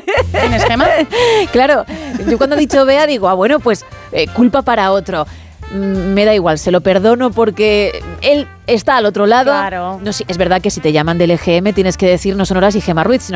¿Tienes, Gemma? Claro, yo cuando he dicho Bea digo, bueno, pues culpa para otro. Me da igual, se lo perdono porque él está al otro lado. Claro. No, sí, es verdad que si te llaman del EGM tienes que decir no son Horas y Gemma Ruiz, sino